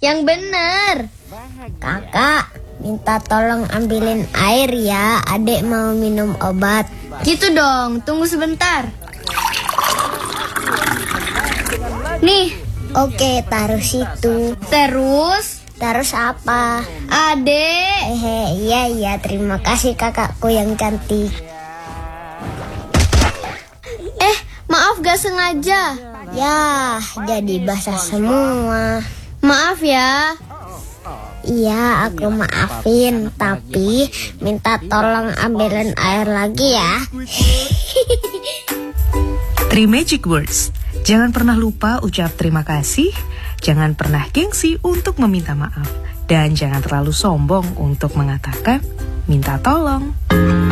Yang bener. Kakak, minta tolong ambilin air ya, adek mau minum obat. Gitu dong, tunggu sebentar. Nih. Oke, taruh situ. Terus apa? Adek. Iya, terima kasih kakakku yang cantik. Maaf gak sengaja. Ya, jadi basah semua. Maaf ya. Iya, aku maafin, tapi minta tolong ambilin air lagi ya. 3 magic words. Jangan pernah lupa ucap terima kasih, jangan pernah gengsi untuk meminta maaf, dan jangan terlalu sombong untuk mengatakan minta tolong.